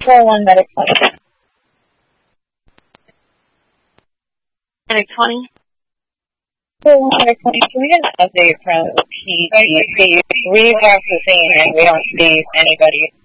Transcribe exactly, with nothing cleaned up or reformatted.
four one medic twenty. Medic twenty. four one medic twenty. Can we get an update from P T C? We are the same and we don't see anybody